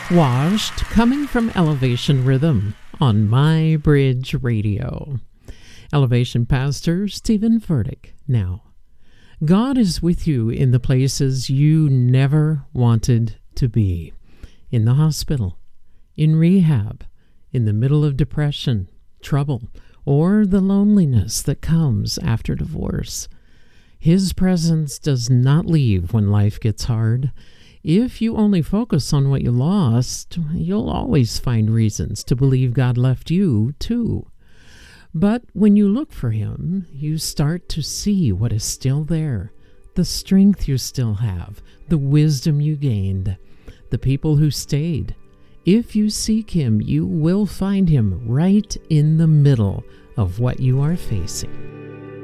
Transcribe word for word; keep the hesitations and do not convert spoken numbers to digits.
Washed, coming from Elevation Rhythm on My Bridge Radio. Elevation Pastor Stephen Furtick. Now, God is with you in the places you never wanted to be. In the hospital, in rehab, in the middle of depression, trouble, or the loneliness that comes after divorce. His presence does not leave when life gets hard. If you only focus on what you lost, you'll always find reasons to believe God left you, too. But when you look for Him, you start to see what is still there, the strength you still have, the wisdom you gained, the people who stayed. If you seek Him, you will find Him right in the middle of what you are facing.